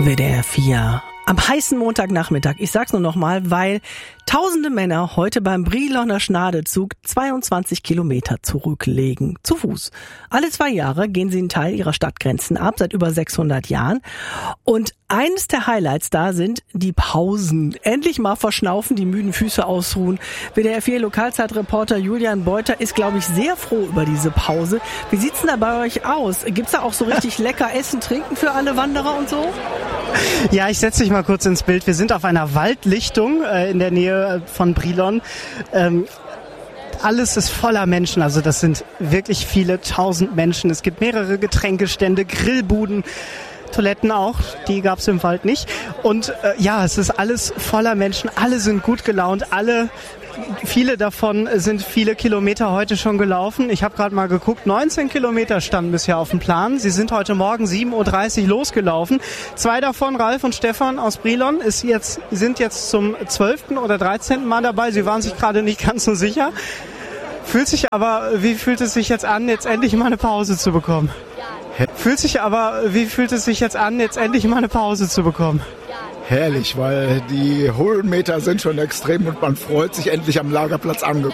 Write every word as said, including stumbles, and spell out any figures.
W D R vier. Am heißen Montagnachmittag, ich sag's nur noch mal, weil tausende Männer heute beim Briloner Schnadezug zweiundzwanzig Kilometer zurücklegen, zu Fuß. Alle zwei Jahre gehen sie einen Teil ihrer Stadtgrenzen ab, seit über sechshundert Jahren. Und eines der Highlights da sind die Pausen. Endlich mal verschnaufen, die müden Füße ausruhen. W D R vier Lokalzeitreporter Julian Beuter ist, glaube ich, sehr froh über diese Pause. Wie sieht's denn da bei euch aus? Gibt's da auch so richtig lecker Essen, Trinken für alle Wanderer und so? Ja, ich setze dich mal kurz ins Bild. Wir sind auf einer Waldlichtung äh, in der Nähe von Brilon. Ähm, alles ist voller Menschen, also das sind wirklich viele tausend Menschen. Es gibt mehrere Getränkestände, Grillbuden, Toiletten auch, die gab es im Wald nicht. Und äh, ja, es ist alles voller Menschen, alle sind gut gelaunt, alle, viele davon sind viele Kilometer heute schon gelaufen. Ich habe gerade mal geguckt, neunzehn Kilometer standen bisher auf dem Plan. Sie sind heute Morgen sieben Uhr dreißig losgelaufen. Zwei davon, Ralf und Stefan aus Brilon, ist jetzt, sind jetzt zum zwölften oder dreizehnten Mal dabei. Sie waren sich gerade nicht ganz so sicher. Fühlt sich aber, wie fühlt es sich jetzt an, jetzt endlich mal eine Pause zu bekommen? Fühlt sich aber, wie fühlt es sich jetzt an, jetzt endlich mal eine Pause zu bekommen? Herrlich, weil die Höhenmeter sind schon extrem und man freut sich, endlich am Lagerplatz angekommen.